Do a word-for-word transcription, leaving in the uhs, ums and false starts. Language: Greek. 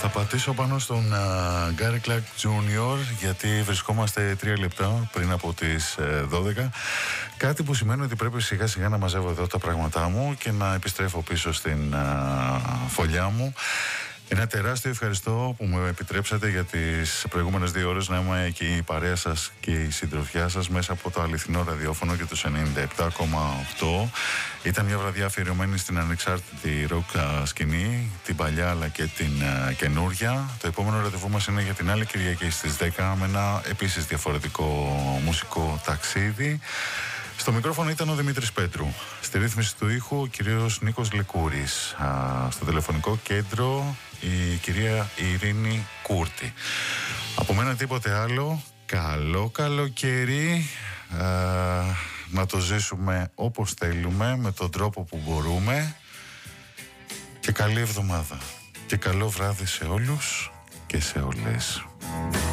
Θα πατήσω πάνω στον Γκάρι Κλάρκ Τζούνιορ, γιατί βρισκόμαστε τρία λεπτά πριν από τις uh, δώδεκα. Κάτι που σημαίνει ότι πρέπει σιγά σιγά να μαζεύω εδώ τα πράγματά μου και να επιστρέφω πίσω στην uh, φωλιά μου. Ένα τεράστιο ευχαριστώ που μου επιτρέψατε για τις προηγούμενες δύο ώρες να είμαι και η παρέα σας και η συντροφιά σας μέσα από το αληθινό ραδιόφωνο και το ενενήντα επτά κόμμα οκτώ. Ήταν μια βραδιά αφιερωμένη στην ανεξάρτητη ροκ σκηνή, την παλιά αλλά και την uh, καινούρια. Το επόμενο ραντεβού μας είναι για την άλλη Κυριακή στις δέκα με ένα επίσης διαφορετικό μουσικό ταξίδι. Στο μικρόφωνο ήταν ο Δημήτρης Πέτρου. Στη ρύθμιση του ήχου ο κύριος Νίκος Λεκούρης. Α, στο τηλεφωνικό κέντρο η κυρία Ειρήνη Κούρτη. Από μένα τίποτε άλλο. Καλό καλοκαίρι. Α, να το ζήσουμε όπως θέλουμε, με τον τρόπο που μπορούμε. Και καλή εβδομάδα. Και καλό βράδυ σε όλους και σε όλες.